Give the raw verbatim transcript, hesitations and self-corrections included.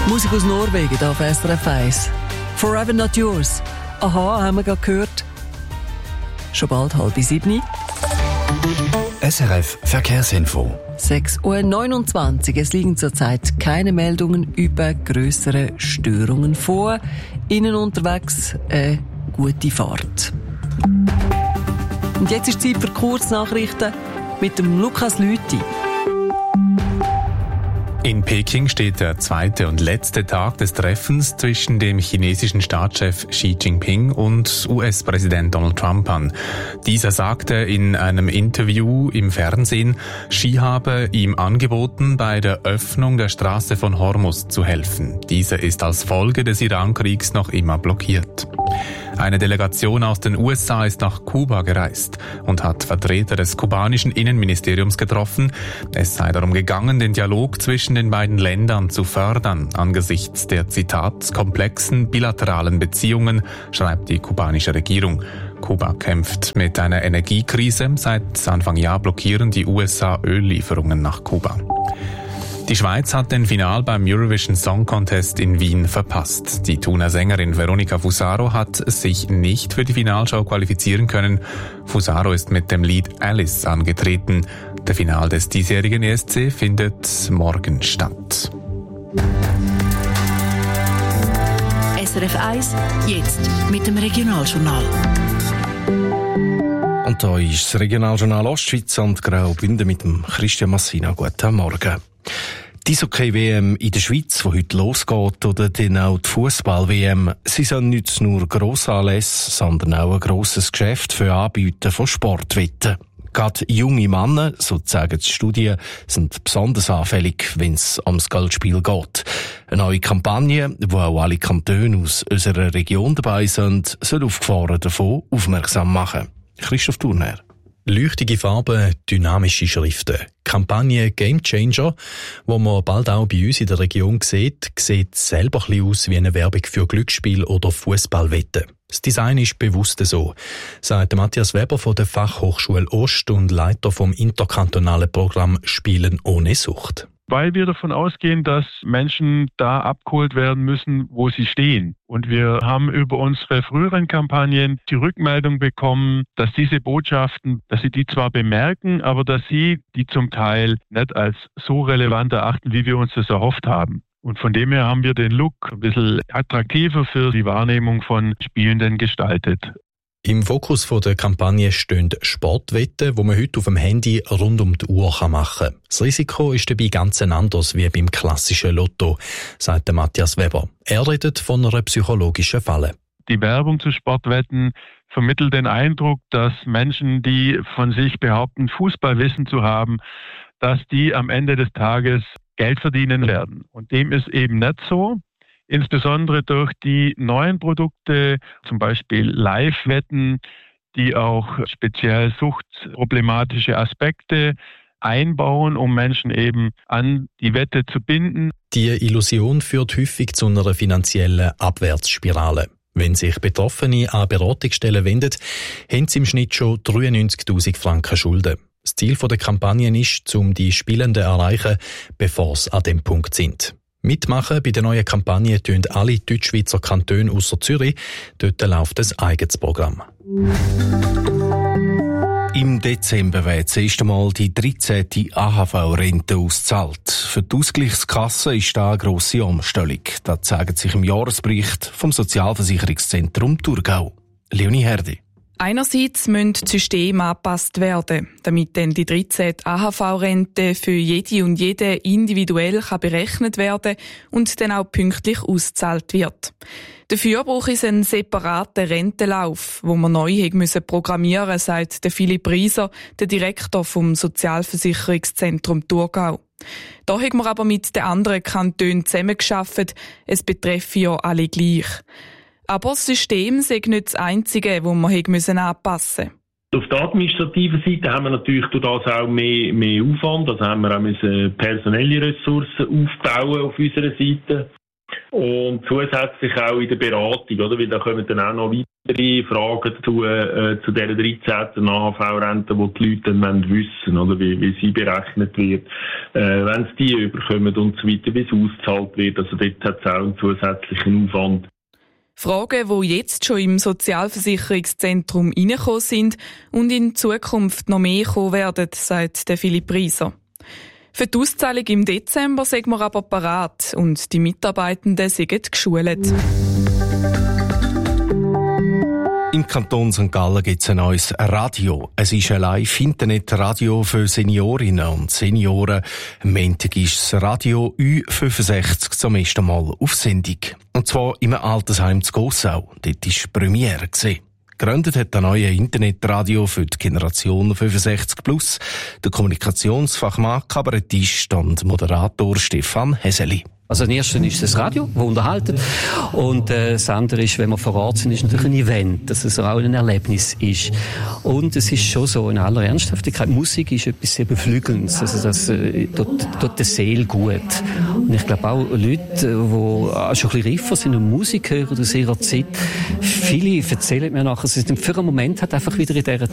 Musik aus Norwegen hier auf S R F eins. Forever Not Yours. Aha, haben wir gerade gehört. Schon bald halb sieben. S R F Verkehrsinfo. sechs Uhr neunundzwanzig. Es liegen zurzeit keine Meldungen über grössere Störungen vor. Innen unterwegs eine gute Fahrt. Und jetzt ist Zeit für Kurznachrichten mit dem Lukas Lüthi. In Peking steht der zweite und letzte Tag des Treffens zwischen dem chinesischen Staatschef Xi Jinping und U S-Präsident Donald Trump an. Dieser sagte in einem Interview im Fernsehen, Xi habe ihm angeboten, bei der Öffnung der Straße von Hormuz zu helfen. Diese ist als Folge des Iran-Kriegs noch immer blockiert. Eine Delegation aus den U S A ist nach Kuba gereist und hat Vertreter des kubanischen Innenministeriums getroffen. Es sei darum gegangen, den Dialog zwischen den beiden Ländern zu fördern, angesichts der, Zitat, komplexen bilateralen Beziehungen, schreibt die kubanische Regierung. Kuba kämpft mit einer Energiekrise. Seit Anfang Jahr blockieren die U S A Öllieferungen nach Kuba. Die Schweiz hat den Final beim Eurovision Song Contest in Wien verpasst. Die Thuner Sängerin Veronica Fusaro hat sich nicht für die Finalshow qualifizieren können. Fusaro ist mit dem Lied Alice angetreten. Der Final des diesjährigen E S C findet morgen statt. S R F eins, jetzt mit dem Regionaljournal. Und da ist das Regionaljournal Ostschweiz und Graubünden mit dem Christian Massina. Guten Morgen. Die Eishockey-W M in der Schweiz, die heute losgeht, oder dann auch die Fußball-W M, sie sind nicht nur Grossanlässe, sondern auch ein grosses Geschäft für Anbieter von Sportwetten. Gerade junge Männer, so zeigen die Studien, sind besonders anfällig, wenn es ums Geldspiel geht. Eine neue Kampagne, wo auch alle Kantone aus unserer Region dabei sind, soll auf Gefahren davon aufmerksam machen. Christoph Thurner. Leuchtige Farben, dynamische Schriften. Kampagne Game Changer, wo man bald auch bei uns in der Region sieht, sieht selber ein bisschen aus wie eine Werbung für Glücksspiel oder Fußballwetten. Das Design ist bewusst so, sagt Matthias Weber von der Fachhochschule Ost und Leiter vom interkantonalen Programm Spielen ohne Sucht. Weil wir davon ausgehen, dass Menschen da abgeholt werden müssen, wo sie stehen. Und wir haben über unsere früheren Kampagnen die Rückmeldung bekommen, dass diese Botschaften, dass sie die zwar bemerken, aber dass sie die zum Teil nicht als so relevant erachten, wie wir uns das erhofft haben. Und von dem her haben wir den Look ein bisschen attraktiver für die Wahrnehmung von Spielenden gestaltet. Im Fokus der Kampagne stehen Sportwetten, die man heute auf dem Handy rund um die Uhr machen kann. Das Risiko ist dabei ganz anders wie beim klassischen Lotto, sagt Matthias Weber. Er redet von einer psychologischen Falle. Die Werbung zu Sportwetten vermittelt den Eindruck, dass Menschen, die von sich behaupten, Fußballwissen zu haben, dass die am Ende des Tages Geld verdienen werden. Und dem ist eben nicht so. Insbesondere durch die neuen Produkte, zum Beispiel Live-Wetten, die auch speziell suchtproblematische Aspekte einbauen, um Menschen eben an die Wette zu binden. Die Illusion führt häufig zu einer finanziellen Abwärtsspirale. Wenn sich Betroffene an Beratungsstellen wenden, haben sie im Schnitt schon dreiundneunzigtausend Franken Schulden. Das Ziel der Kampagne ist, um die Spielenden zu erreichen, bevor sie an dem Punkt sind. Mitmachen bei der neuen Kampagne tun alle Deutschschweizer Kantone ausser Zürich. Dort läuft ein eigenes Programm. Im Dezember wird das erste Mal die dreizehnte A H V-Rente ausgezahlt. Für die Ausgleichskasse ist da eine grosse Umstellung. Das zeigt sich im Jahresbericht vom Sozialversicherungszentrum Thurgau. Leonie Herdi. Einerseits müssen die Systeme angepasst werden, damit dann die dreizehnte A H V-Rente für jede und jede individuell kann berechnet werden und dann auch pünktlich ausgezahlt wird. Dafür braucht es einen separaten Rentenlauf, wo man neu müssen programmieren, sagt der Philipp Rieser, der Direktor vom Sozialversicherungszentrum Thurgau. Da haben wir aber mit den anderen Kantonen zusammengearbeitet, es betreffe ja alle gleich. Aber das System sei nicht das einzige, das wir anpassen müssen. Auf der administrativen Seite haben wir natürlich durch das auch mehr, mehr Aufwand. Also haben wir auch personelle Ressourcen aufbauen auf unserer Seite. Und zusätzlich auch in der Beratung, oder? Weil da kommen dann auch noch weitere Fragen dazu, äh, zu dieser dreizehnten A H V-Rente, die die Leute dann wissen, oder? Wie, wie sie berechnet wird, äh, wenn sie die überkommen und so weiter, wie es ausgezahlt wird. Also dort hat es auch einen zusätzlichen Aufwand. Fragen, die jetzt schon im Sozialversicherungszentrum reingekommen sind und in Zukunft noch mehr kommen werden, sagt der Philipp Rieser. Für die Auszahlung im Dezember sind wir aber parat und die Mitarbeitenden sind geschult. Im Kanton Sankt Gallen gibt es ein neues Radio. Es ist ein Live-Internet-Radio für Seniorinnen und Senioren. Am Montag ist das Radio Ü fünfundsechzig zum ersten Mal auf Sendung. Und zwar im Altersheim zu Gossau. Dort war Premiere. Gegründet hat das neue Internetradio für die Generation fünfundsechzig plus der Kommunikationsfachmann, Kabarettist und Moderator Stefan Häseli. Also das erste ist das Radio, das unterhalten. Und äh, das andere ist, wenn wir vor Ort sind, ist natürlich ein Event, dass es auch ein Erlebnis ist. Und es ist schon so, in aller Ernsthaftigkeit, Musik ist etwas sehr Beflügelndes. Also das äh, tut, tut der Seele gut. Und ich glaube auch Leute, die äh, schon ein bisschen reifer sind und Musik hören aus ihrer Zeit, viele erzählen mir nachher, sie sind für einen Moment halt einfach wieder in dieser